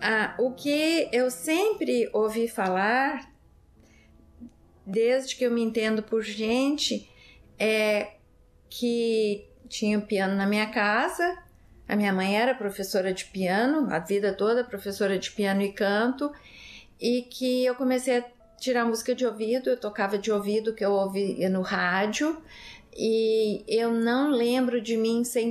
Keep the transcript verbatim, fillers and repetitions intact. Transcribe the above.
Ah, o que eu sempre ouvi falar, desde que eu me entendo por gente, é que tinha piano na minha casa. A minha mãe era professora de piano, a vida toda professora de piano e canto, e que eu comecei a tirar música de ouvido, eu tocava de ouvido, que eu ouvia no rádio, e eu não lembro de mim sem